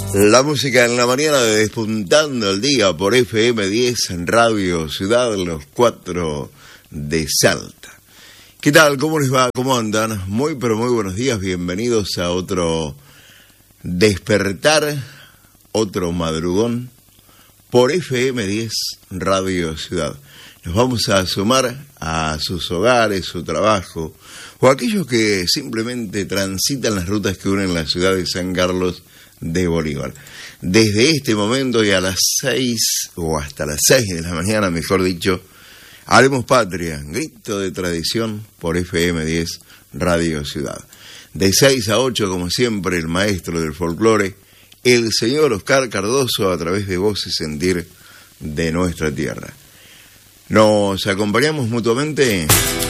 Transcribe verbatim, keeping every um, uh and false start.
La música en la mañana de Despuntando el Día por F M diez en Radio Ciudad, los cuatro de Salta. ¿Qué tal? ¿Cómo les va? ¿Cómo andan? Muy pero muy buenos días, bienvenidos a otro despertar, otro madrugón por F M diez Radio Ciudad. Nos vamos a sumar a sus hogares, su trabajo, o a aquellos que simplemente transitan las rutas que unen la ciudad de San Carlos de Bolívar. Desde este momento y a las seis, o hasta las seis de la mañana, mejor dicho, haremos patria, grito de tradición por F M diez Radio Ciudad. De seis a ocho, como siempre, el maestro del folclore, el señor Oscar Cardoso, a través de Voz y Sentir de nuestra tierra. Nos acompañamos mutuamente